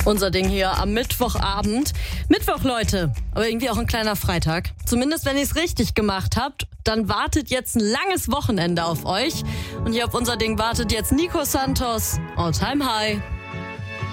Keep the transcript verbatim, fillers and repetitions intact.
Unser Ding hier am Mittwochabend. Mittwoch, Leute, aber irgendwie auch ein kleiner Freitag. Zumindest, wenn ihr es richtig gemacht habt, dann wartet jetzt ein langes Wochenende auf euch. Und hier auf unser Ding wartet jetzt Nico Santos, All Time High.